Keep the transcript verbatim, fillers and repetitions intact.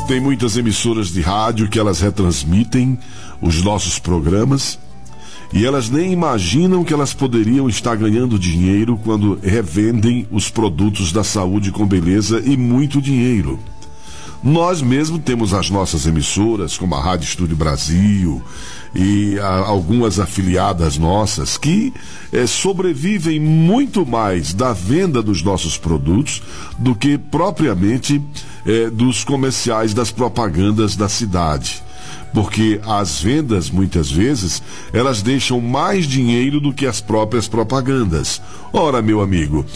Tem muitas emissoras de rádio que elas retransmitem os nossos programas e elas nem imaginam que elas poderiam estar ganhando dinheiro quando revendem os produtos da saúde com beleza e muito dinheiro. Nós mesmo temos as nossas emissoras, como a Rádio Estúdio Brasil e a, algumas afiliadas nossas que é, sobrevivem muito mais da venda dos nossos produtos do que propriamente é, dos comerciais, das propagandas da cidade. Porque as vendas, muitas vezes, elas deixam mais dinheiro do que as próprias propagandas. Ora, meu amigo,